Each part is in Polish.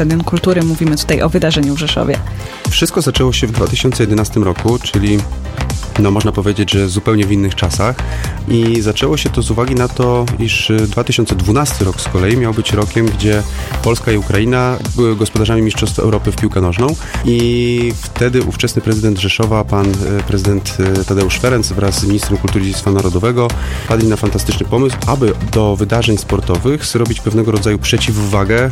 Stadion Kultury. Mówimy tutaj o wydarzeniu w Rzeszowie. Wszystko zaczęło się w 2011 roku, czyli można powiedzieć, że zupełnie w innych czasach i zaczęło się to z uwagi na to, iż 2012 rok z kolei miał być rokiem, gdzie Polska i Ukraina były gospodarzami Mistrzostw Europy w piłkę nożną i wtedy ówczesny prezydent Rzeszowa, pan prezydent Tadeusz Ferenc wraz z ministrem kultury i dziedzictwa narodowego wpadli na fantastyczny pomysł, aby do wydarzeń sportowych zrobić pewnego rodzaju przeciwwagę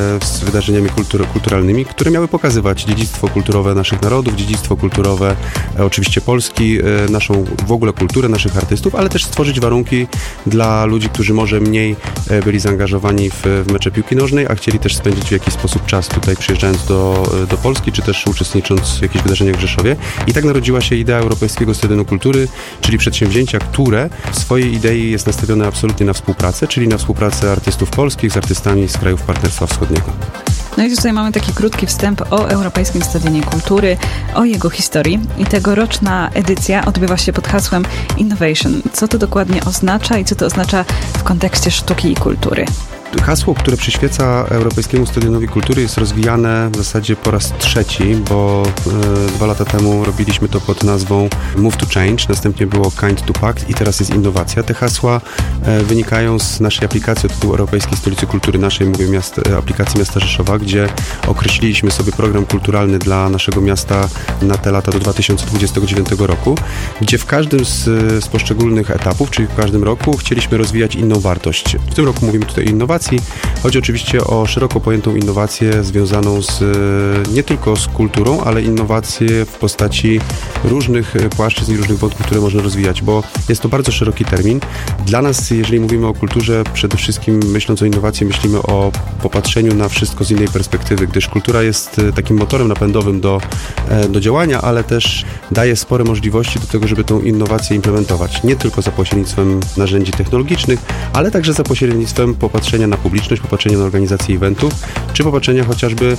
z wydarzeniami kulturalnymi, które miały pokazywać dziedzictwo kulturowe naszych narodów, dziedzictwo kulturowe oczywiście Polski, naszą w ogóle kulturę, naszych artystów, ale też stworzyć warunki dla ludzi, którzy może mniej byli zaangażowani w mecze piłki nożnej, a chcieli też spędzić w jakiś sposób czas tutaj przyjeżdżając do Polski, czy też uczestnicząc w jakichś wydarzeniach w Rzeszowie. I tak narodziła się idea Europejskiego Stadionu Kultury, czyli przedsięwzięcia, które w swojej idei jest nastawione absolutnie na współpracę, czyli na współpracę artystów polskich z artystami z krajów Partnerstwa Wschodniego. No i tutaj mamy taki krótki wstęp o Europejskim Stadionie Kultury, o jego historii i tegoroczna edycja odbywa się pod hasłem Innovation. Co to dokładnie oznacza i co to oznacza w kontekście sztuki i kultury? Hasło, które przyświeca Europejskiemu Stadionowi Kultury jest rozwijane w zasadzie po raz trzeci, bo 2 lata temu robiliśmy to pod nazwą Move to Change, następnie było Kind to Pact i teraz jest innowacja. Te hasła wynikają z naszej aplikacji o tytułu Europejskiej Stolicy Kultury, naszej mówię aplikacji miasta Rzeszowa, gdzie określiliśmy sobie program kulturalny dla naszego miasta na te lata do 2029 roku, gdzie w każdym z poszczególnych etapów, czyli w każdym roku chcieliśmy rozwijać inną wartość. W tym roku mówimy tutaj o innowacji. Chodzi oczywiście o szeroko pojętą innowację związaną nie tylko z kulturą, ale innowacje w postaci różnych płaszczyzn i różnych wątków, które można rozwijać, bo jest to bardzo szeroki termin. Dla nas, jeżeli mówimy o kulturze, przede wszystkim myśląc o innowacji, myślimy o popatrzeniu na wszystko z innej perspektywy, gdyż kultura jest takim motorem napędowym do działania, ale też daje spore możliwości do tego, żeby tą innowację implementować. Nie tylko za pośrednictwem narzędzi technologicznych, ale także za pośrednictwem popatrzenia na publiczność, popatrzenia na organizację eventów, czy popatrzenia chociażby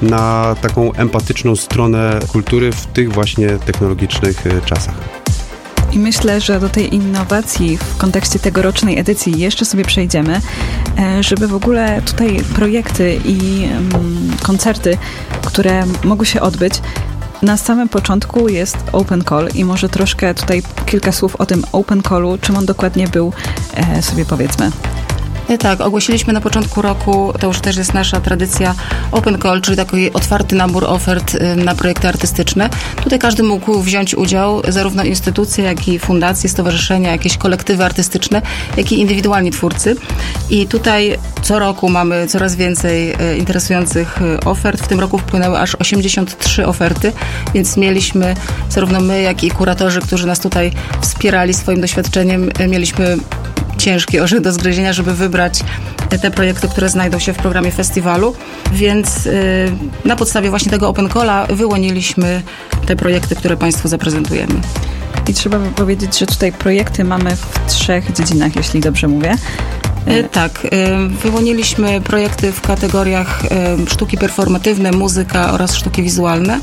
na taką empatyczną stronę kultury w tych właśnie technologicznych czasach. I myślę, że do tej innowacji w kontekście tegorocznej edycji jeszcze sobie przejdziemy, żeby w ogóle tutaj projekty i koncerty, które mogły się odbyć, na samym początku jest Open Call i może troszkę tutaj kilka słów o tym Open Callu, czym on dokładnie był, sobie powiedzmy. Tak, ogłosiliśmy na początku roku, to już też jest nasza tradycja, Open Call, czyli taki otwarty nabór ofert na projekty artystyczne. Tutaj każdy mógł wziąć udział, zarówno instytucje, jak i fundacje, stowarzyszenia, jakieś kolektywy artystyczne, jak i indywidualni twórcy. I tutaj co roku mamy coraz więcej interesujących ofert. W tym roku wpłynęły aż 83 oferty, więc mieliśmy, zarówno my, jak i kuratorzy, którzy nas tutaj wspierali swoim doświadczeniem, mieliśmy ciężki orzech do zgryzienia, żeby wybrać te projekty, które znajdą się w programie festiwalu, więc na podstawie właśnie tego Open Calla wyłoniliśmy te projekty, które Państwu zaprezentujemy. I trzeba by powiedzieć, że tutaj projekty mamy w 3 dziedzinach, jeśli dobrze mówię. Tak, wyłoniliśmy projekty w kategoriach sztuki performatywne, muzyka oraz sztuki wizualne.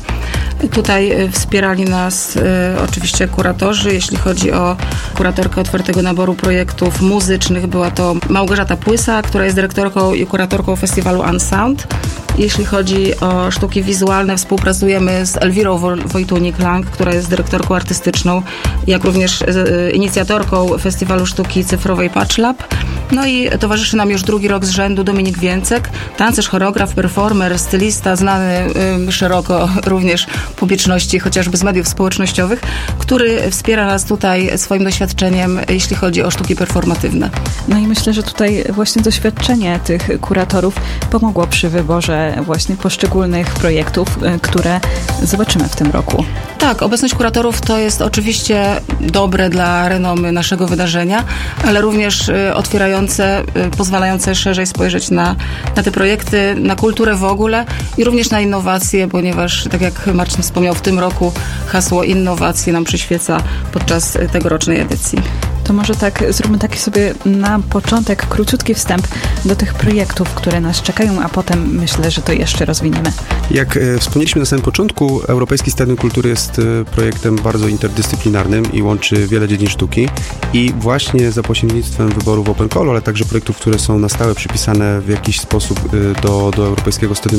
Tutaj wspierali nas oczywiście kuratorzy. Jeśli chodzi o kuratorkę otwartego naboru projektów muzycznych, była to Małgorzata Płysa, która jest dyrektorką i kuratorką festiwalu Unsound. Jeśli chodzi o sztuki wizualne, współpracujemy z Elwirą Wojtunik-Lang, która jest dyrektorką artystyczną, jak również inicjatorką festiwalu sztuki cyfrowej Patch Lab. No i towarzyszy nam już 2. rok z rzędu Dominik Więcek, tancerz, choreograf, performer, stylista, znany szeroko również publiczności, chociażby z mediów społecznościowych, który wspiera nas tutaj swoim doświadczeniem, jeśli chodzi o sztuki performatywne. No i myślę, że tutaj właśnie doświadczenie tych kuratorów pomogło przy wyborze właśnie poszczególnych projektów, które zobaczymy w tym roku. Tak, obecność kuratorów to jest oczywiście dobre dla renomy naszego wydarzenia, ale również otwierające, pozwalające szerzej spojrzeć na te projekty, na kulturę w ogóle i również na innowacje, ponieważ, tak jak Marcin wspomniał, w tym roku hasło innowacje nam przyświeca podczas tegorocznej edycji. To może tak zróbmy taki sobie na początek króciutki wstęp do tych projektów, które nas czekają, a potem myślę, że to jeszcze rozwiniemy. Jak wspomnieliśmy na samym początku, Europejski Stadion Kultury jest projektem bardzo interdyscyplinarnym i łączy wiele dziedzin sztuki i właśnie za pośrednictwem wyborów Open Callu, ale także projektów, które są na stałe przypisane w jakiś sposób do Europejskiego Stadionu